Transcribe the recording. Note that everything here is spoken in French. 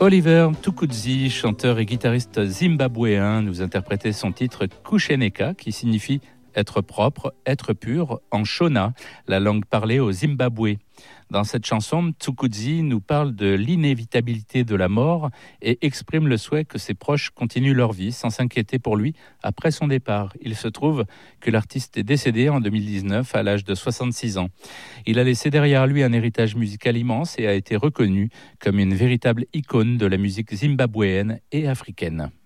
Oliver Mtukudzi, chanteur et guitariste zimbabwéen, nous interprétait son titre Kusheneka, qui signifie être propre, être pur, en Shona, la langue parlée au Zimbabwe. Dans cette chanson, Mtukudzi nous parle de l'inévitabilité de la mort et exprime le souhait que ses proches continuent leur vie sans s'inquiéter pour lui après son départ. Il se trouve que l'artiste est décédé en 2019 à l'âge de 66 ans. Il a laissé derrière lui un héritage musical immense et a été reconnu comme une véritable icône de la musique zimbabwéenne et africaine.